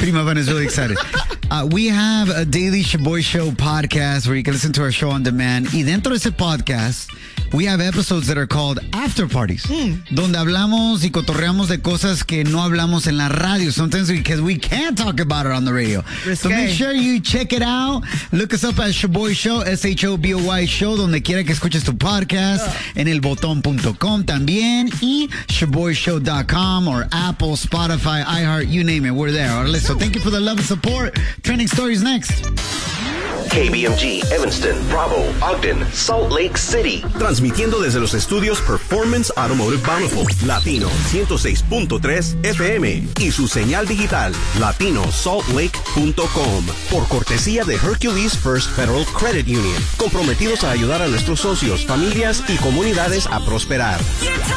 Prima Van is really excited. We have a daily Shaboy Show podcast where you can listen to our show on demand. Y dentro de ese podcast, we have episodes that are called After Parties, donde hablamos y cotorreamos de cosas que no hablamos en la radio. Sometimes because we can't talk about it on the radio. So make sure you check it out. Look us up at Shaboy Show, SHOBOY Show, donde quiera que escuches tu podcast, en elbotón.com también, y ShaboyShow.com or Apple, Spotify, iHeart, you name it, we're there. All right, so thank you for the love and support. Trending stories next. KBMG, Evanston, Bravo, Ogden, Salt Lake City. Transmitiendo desde los estudios Performance Automotive Bountiful, Latino 106.3 FM y su señal digital, latinosaltlake.com. Por cortesía de Hercules First Federal Credit Union. Comprometidos a ayudar a nuestros socios, familias y comunidades a prosperar.